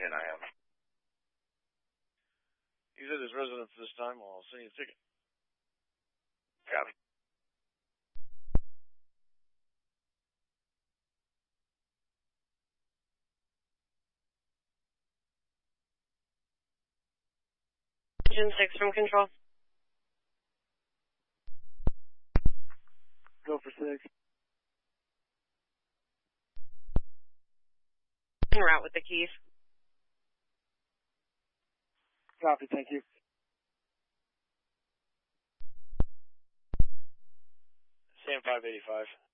I am. He's at his residence this time. I'll send you a ticket. Copy. Engine 6 from control. Go for 6. En route with the keys. Copy, thank you. Sam 585.